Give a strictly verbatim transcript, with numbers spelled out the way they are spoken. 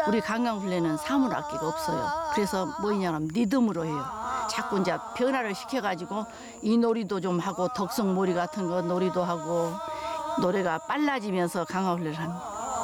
우리 강강술래는 사물악기가 없어요. 그래서 뭐냐면 리듬으로 해요. 자꾸 이제 변화를 시켜가지고 이 놀이도 좀 하고 덕성몰이 같은 거 놀이도 하고 노래가 빨라지면서 강화훈련을 합니다.